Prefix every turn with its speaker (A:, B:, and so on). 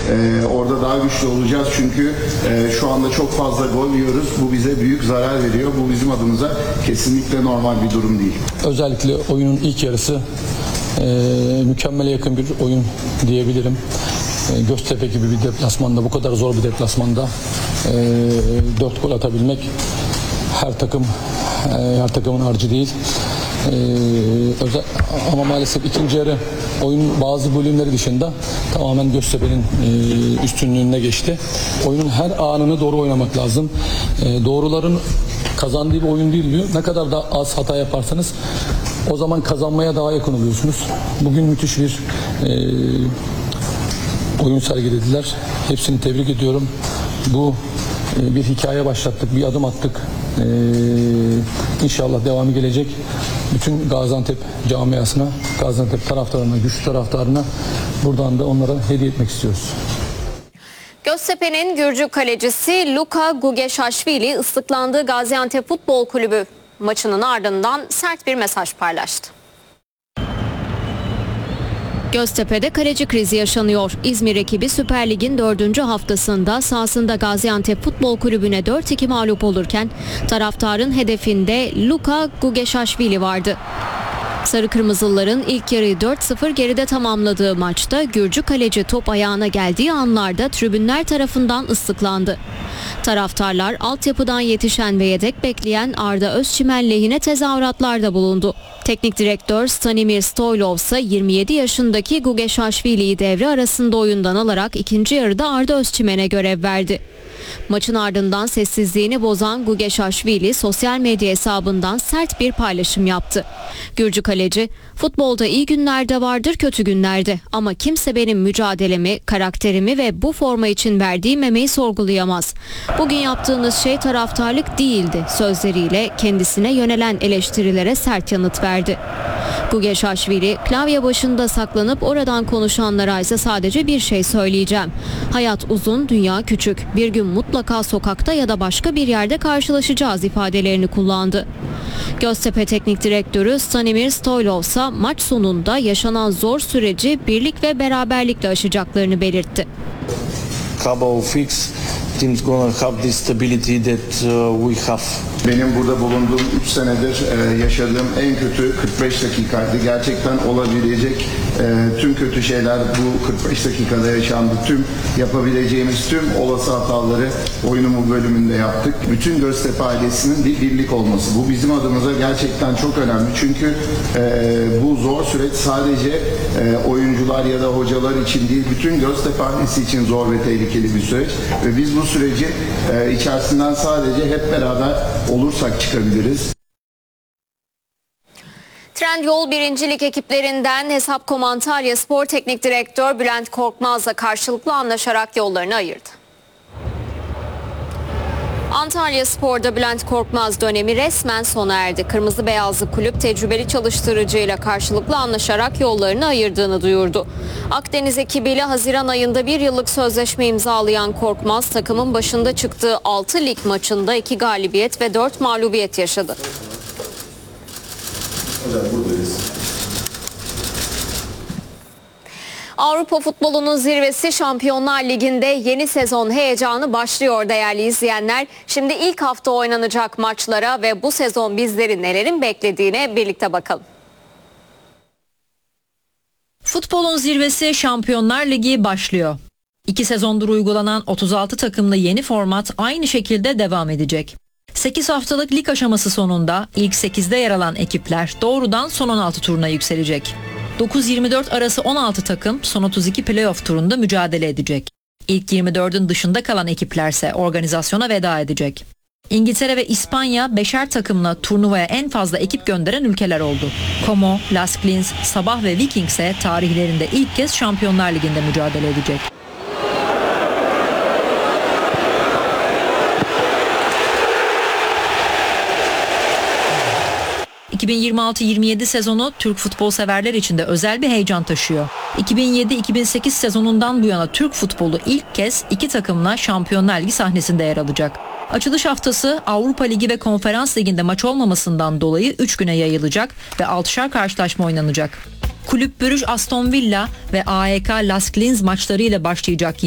A: Orada daha güçlü olacağız çünkü şu anda çok fazla gol yiyoruz. Bu bize büyük zarar veriyor. Bu bizim adımıza kesinlikle normal bir durum değil.
B: Özellikle oyunun ilk yarısı mükemmele yakın bir oyun diyebilirim. Göztepe gibi bir deplasmanda, bu kadar zor bir deplasmanda 4 gol atabilmek her takımın harcı değil. Ama maalesef ikinci yarı oyunun bazı bölümleri dışında tamamen Göztepe'nin üstünlüğüne geçti. Oyunun her anını doğru oynamak lazım. Doğruların kazandığı bir oyun değil diyor. Ne kadar da az hata yaparsanız o zaman kazanmaya daha yakın oluyorsunuz. Bugün müthiş bir oyun sergilediler. Hepsini tebrik ediyorum. Bu bir hikaye başlattık, bir adım attık. İnşallah devamı gelecek. Bütün Gaziantep camiasına, Gaziantep taraftarına, güçlü taraftarına buradan da onlara hediye etmek istiyoruz.
C: Göztepe'nin Gürcü kalecisi Luka Gugeşaşvili ıslıklandığı Gaziantep Futbol Kulübü maçının ardından sert bir mesaj paylaştı. Göztepe'de kaleci krizi yaşanıyor. İzmir ekibi Süper Lig'in 4. haftasında sahasında Gaziantep Futbol Kulübü'ne 4-2 mağlup olurken taraftarın hedefinde Luka Gugeşaşvili vardı. Sarı Kırmızılıların ilk yarıyı 4-0 geride tamamladığı maçta Gürcü kaleci top ayağına geldiği anlarda tribünler tarafından ıslıklandı. Taraftarlar altyapıdan yetişen ve yedek bekleyen Arda Özçimen lehine tezahüratlarda bulundu. Teknik direktör Stanimir Stoylov ise 27 yaşındaki Gugeşaşvili'yi devre arasında oyundan alarak ikinci yarıda Arda Özçimen'e görev verdi. Maçın ardından sessizliğini bozan Gugeşaşvili sosyal medya hesabından sert bir paylaşım yaptı. Gürcü kaleci, "Futbolda iyi günlerde vardır, kötü günlerde ama kimse benim mücadelemi, karakterimi ve bu forma için verdiğim emeği sorgulayamaz. Bugün yaptığınız şey taraftarlık değildi" sözleriyle kendisine yönelen eleştirilere sert yanıt verdi. Gugeşaşvili klavye başında saklanıp oradan konuşanlara ise sadece bir şey söyleyeceğim. Hayat uzun, dünya küçük. Bir gün mutlaka sokakta ya da başka bir yerde karşılaşacağız ifadelerini kullandı. Göztepe Teknik Direktörü Stanimir Stoylov ise maç sonunda yaşanan zor süreci birlik ve beraberlikle aşacaklarını belirtti.
D: Team's gonna have this stability that we have.
A: Benim burada bulunduğum 3 senedir yaşadığım en kötü 45 dakikaydı. Gerçekten olabilecek tüm kötü şeyler bu 45 dakikada yaşandı. Tüm yapabileceğimiz tüm olası hataları oyunun bu bölümünde yaptık. Bütün Göztepe ailesinin bir birlik olması. Bu bizim adımıza gerçekten çok önemli. Çünkü bu zor süreç sadece oyuncular ya da hocalar için değil, bütün Göztepe ailesi için zor ve tehlikeli bir süreç. Ve biz bu süreci içerisinden sadece hep beraber olursak çıkabiliriz.
C: Trendyol 1. Lig ekiplerinden Hesap.com Antalya Spor Teknik Direktör Bülent Korkmaz'la karşılıklı anlaşarak yollarını ayırdı. Antalya Spor'da Bülent Korkmaz dönemi resmen sona erdi. Kırmızı Beyazlı kulüp tecrübeli çalıştırıcıyla karşılıklı anlaşarak yollarını ayırdığını duyurdu. Akdeniz ekibiyle Haziran ayında 1 yıllık sözleşme imzalayan Korkmaz takımın başında çıktığı 6 lig maçında 2 galibiyet ve 4 mağlubiyet yaşadı. Avrupa futbolunun zirvesi Şampiyonlar Ligi'nde yeni sezon heyecanı başlıyor değerli izleyenler. Şimdi ilk hafta oynanacak maçlara ve bu sezon bizleri nelerin beklediğine birlikte bakalım.
E: Futbolun zirvesi Şampiyonlar Ligi başlıyor. 2 sezondur uygulanan 36 takımlı yeni format aynı şekilde devam edecek. 8 haftalık lig aşaması sonunda ilk 8'de yer alan ekipler doğrudan son 16 turuna yükselecek. 9-24 arası 16 takım son 32 playoff turunda mücadele edecek. İlk 24'ün dışında kalan ekiplerse organizasyona veda edecek. İngiltere ve İspanya 5'er takımla turnuvaya en fazla ekip gönderen ülkeler oldu. Como, Las Klins, Sabah ve Viking ise tarihlerinde ilk kez Şampiyonlar Ligi'nde mücadele edecek. ...2026-27 sezonu Türk futbol severler için de özel bir heyecan taşıyor. 2007-2008 sezonundan bu yana Türk futbolu ilk kez 2 takımla Şampiyonlar Ligi sahnesinde yer alacak. Açılış haftası Avrupa Ligi ve Konferans Ligi'nde maç olmamasından dolayı 3 güne yayılacak ve 6'şar karşılaşma oynanacak. Kulüp Brugge Aston Villa ve AEK Las Klins maçlarıyla başlayacak